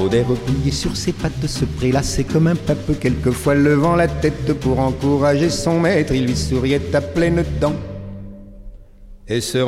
Baudet replié sur ses pattes se prélassait comme un pape, quelquefois levant la tête pour encourager son maître. Il lui souriait à pleines dents et se